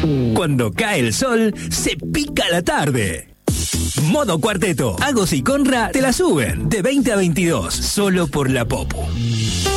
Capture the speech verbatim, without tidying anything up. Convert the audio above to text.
Cuando cae el sol, se pica la tarde. Modo Cuarteto. Agos y Conra te la suben de veinte a veintidós, solo por la Popu.